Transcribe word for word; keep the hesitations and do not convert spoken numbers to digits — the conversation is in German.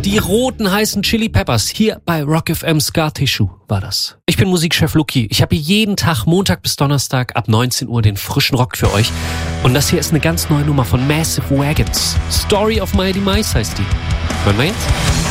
Die roten heißen Chili Peppers. Hier bei Rock F M Scar Tissue war das. Ich bin Musikchef Luki. Ich habe jeden Tag, Montag bis Donnerstag ab neunzehn Uhr den frischen Rock für euch. Und das hier ist eine ganz neue Nummer von Massive Wagons. Story of My Demise heißt die. Hören wir jetzt?